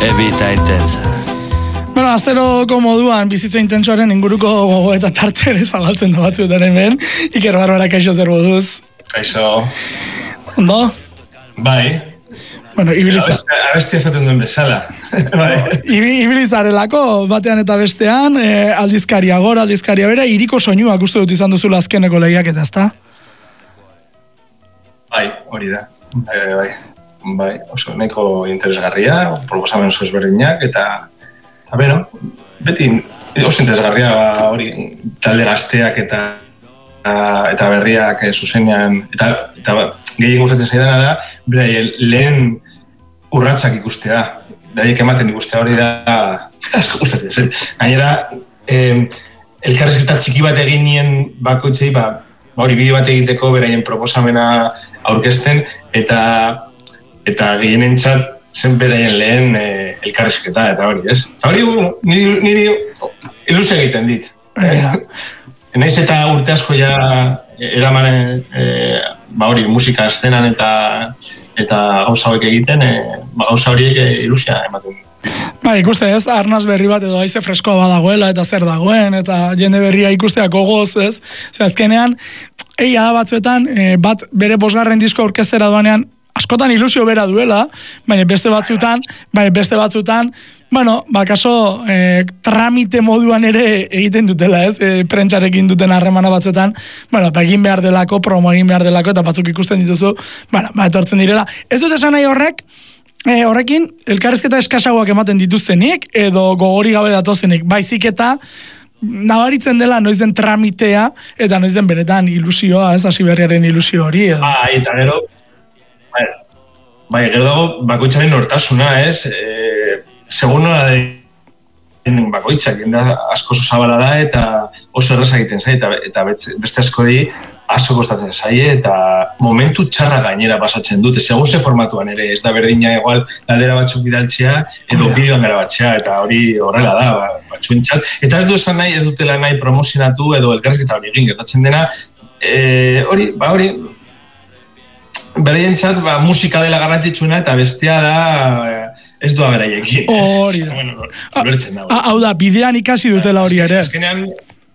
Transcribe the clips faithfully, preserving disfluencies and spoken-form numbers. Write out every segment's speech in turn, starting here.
Evita intensa. Bueno, azteroko moduan bizitza intentsuaren inguruko gogo eta tarte ere zabaltzen da batzuetan hemen. Iker Barbara, kaixo zer moduz? Kaixo. Ondo? Bai. Bueno, ibiliza... Abestia esaten duen bezala. Ibilizarelako, batean eta bestean, eh, aldizkaria gora, aldizkaria bera, iriko soinuak uste dut izan duzula azkeneko lehiak eta ezta? Bai, hori da. Bai, bai, bai. Bai, oso nahiko interesgarria, proposamen oso ezberdinak, eta, eta beno, beti oso interesgarria hori talde gazteak eta eta berriak zuzenean, eta, eta gehien gustatzen zaidana da, beraien lehen urratsak ikustea, beraiek ematen ikustea hori da, asko gustatzen zen. Gainera, eh, elkarrizketa txiki bat egin nien bakoitzei, ba, hori bideo bat egiteko beraien proposamena aurkezten, eta eta gehienentzat zen beraien lehen eh, elkarrizketa, eta hori, ez? Eta hori, niri, niri ilusio egiten dit. Eh? Naiz eta urte asko ja eraman e, ba hori musika eszenan eta eta gauza hauek egiten, e, ba gauza horiek ilusia ematen. Ba, ikuste ez, arnaz berri bat edo haize freskoa badagoela eta zer dagoen, eta jende berria ikustea gogoz ez. Zer, azkenean, egia da batzuetan, e, bat bere bosgarren disko orkestera doanean, askotan ilusio bera duela, baina beste batzutan, baina beste batzutan, bueno, bakaso eh, tramite moduan ere egiten dutela, ez? E, prentsarekin duten harremana batzuetan, bueno, ba, egin behar delako, promo egin behar delako, eta batzuk ikusten dituzu, bueno, ba, etortzen direla. Ez dut esan nahi horrek, e, horrekin, elkarrizketa eskasagoak ematen dituztenik, edo gogori gabe datozenik, baizik eta, nabaritzen dela noiz den tramitea, eta noiz den beretan ilusioa, ez? Hasi berriaren ilusio hori, edo. Ah, eta gero, bai, bai, gero dago bakoitzaren nortasuna, ez? E, segun nola den bakoitzak, jende asko oso zabala da, eta oso erraz egiten zai, eta, eta beste askori asko kostatzen zai, eta momentu txarra gainera pasatzen dute, segun ze formatuan ere, ez da berdina igual galdera batzuk bidaltzea, edo bideoan gara batxea, eta hori horrela da, ba, batxuentzat. Eta ez du esan nahi, ez dutela nahi promozionatu, edo elkarrizketa hori egin, gertatzen dena, e, hori, ba hori, beraientzat ba, musika dela garrantzitsuna eta bestea da ez doa beraiekin. Hori da. Bueno, bertzen da. Hau da, bidean ikasi dutela hori ere. Azkenean,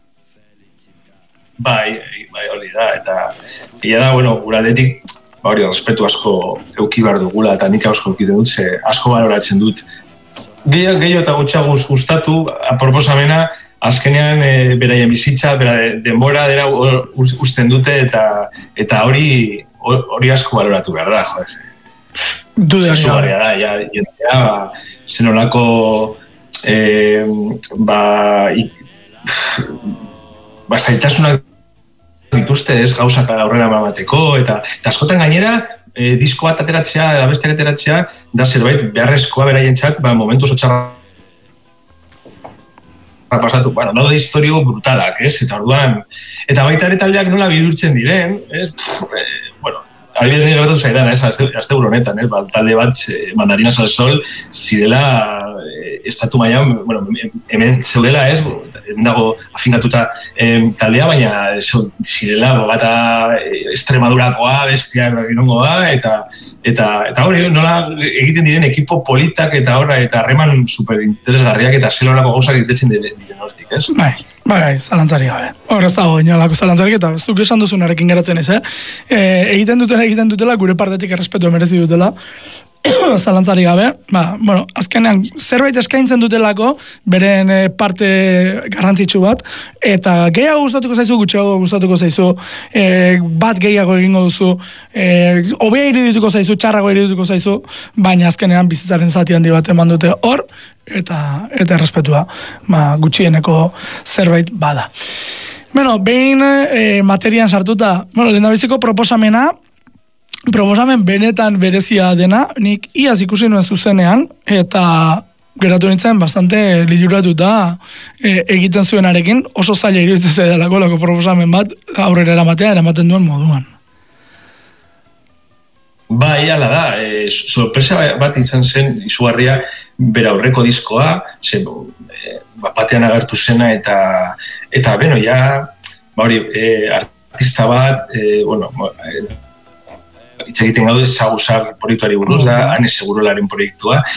bai, bai, hori da, eta ia da, bueno, guradetik, ba hori, respetu asko euki behar dugula, eta nik asko eukiten dut, ze asko baloratzen dut. Gehiago gehiago eta gutxaguz gustatu, proposamena, azkenean e, beraien bizitza, beraien denbora dela usten dute, eta eta hori hori asko baloratu behar da, joder. Duda gabe. Da, ja, ja, ba, zenolako eh, ba, ba, zaitasunak dituzte ez gauzak aurrera mateko, eta, eta askotan gainera, e, disko bat ateratzea, eta besteak ateratzea, da zerbait beharrezkoa beraientzat, ba, momentu oso txarra pasatu, bueno, no de historio brutalak, ez? Eta orduan, eta baita ere taldeak nola bihurtzen diren, ez? Pff, eh, bueno, adibidez nire gertatu zaidan, ez? Azte buronetan, ez? Ba, talde bat, eh, Mandarinas al Sol, zirela eh, estatu mailan, bueno, hemen zeudela, ez? Dago afingatuta eh, taldea, baina zirela bata Extremadurakoa, bestia ginongoa, eta eta eta hori nola egiten diren ekipo politak eta horra eta harreman super interesgarriak eta zelolako gauzak egiten diren hortik, ez? Bai, bai, zalantzari gabe. Hor ez dago inolako zalantzarik eta zuk esan duzunarekin geratzen ez, eh? E, egiten dutela, egiten dutela, gure partetik errespetu merezi dutela, zalantzari gabe, ba, bueno, azkenean zerbait eskaintzen dutelako, beren parte garrantzitsu bat, eta gehiago gustatuko zaizu, gutxiago gustatuko zaizu, e, bat gehiago egingo duzu, e, hobea irudituko zaizu, txarrago irudituko zaizu, baina azkenean bizitzaren zati handi bat eman dute hor, eta eta errespetua, ba, gutxieneko zerbait bada. Bueno, behin e, materian sartuta, bueno, lehendabiziko proposamena, proposamen benetan berezia dena, nik iaz ikusi nuen zuzenean, eta geratu nintzen bastante liluratuta e, egiten zuenarekin, oso zaila iruditzen zaidalako lako proposamen bat aurrera eramatea, eramaten duen moduan. Bai, ala da, e, sorpresa bat izan zen izugarria bera aurreko diskoa, ze, e, batean agertu zena, eta, eta beno, ja, ba hori, e, artista bat, e, bueno, e, hitz egiten gaude Saguzar proiektuari buruz da, Ane Segurolaren proiektua,